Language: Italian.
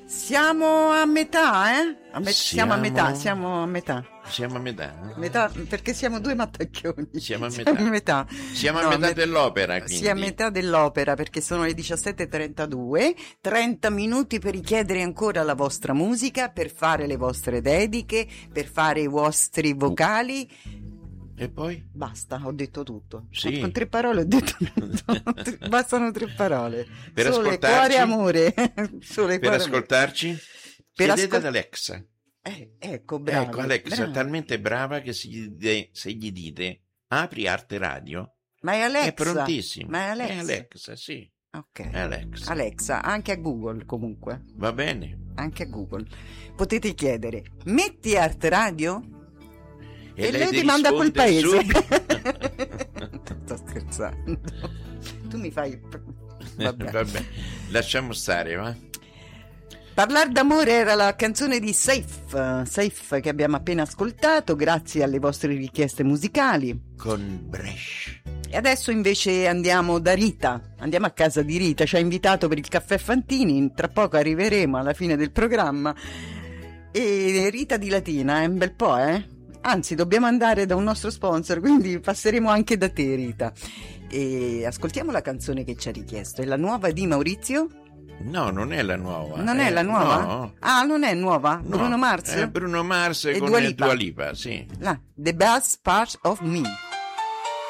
Siamo a metà, eh? Siamo a metà. Siamo a metà. Metà, perché siamo due mattacchioni. Siamo a metà. Siamo a metà dell'opera, quindi. Siamo a metà dell'opera, perché sono le 17:32, 30 minuti per richiedere ancora la vostra musica, per fare le vostre dediche, per fare i vostri vocali. E poi? Basta, ho detto tutto. Sì. Con 3 parole ho detto tutto. Bastano 3 parole. Per Sole, ascoltarci, cuore, amore. Sole, per cuore, ascoltarci, chiedete ad Alexa. Ecco, bravo. Ecco, Alexa è bravo. talmente brava che se gli dite apri Arte Radio, Ma è Alexa. è prontissimo. Ma è Alexa. È Alexa, sì. Ok. È Alexa. Alexa, anche a Google comunque. Va bene. Anche a Google. Potete chiedere, metti Arte Radio? E lei ti manda a quel paese. Sto scherzando. Tu mi fai... Vabbè. Lasciamo stare, va? Parlar d'amore era la canzone di Safe che abbiamo appena ascoltato, grazie alle vostre richieste musicali. Con Brescia. E adesso invece andiamo da Rita, andiamo a casa di Rita, ci ha invitato per il caffè Fantini, tra poco arriveremo alla fine del programma. E Rita di Latina è un bel po', eh? Anzi, dobbiamo andare da un nostro sponsor, quindi passeremo anche da te, Rita. E ascoltiamo la canzone che ci ha richiesto, è la nuova di Maurizio? No, non è la nuova. Non è la nuova? No. Ah, non è nuova? No, Bruno Mars? Bruno Mars e con Dua Lipa. Dua Lipa, sì. The Best Part of Me.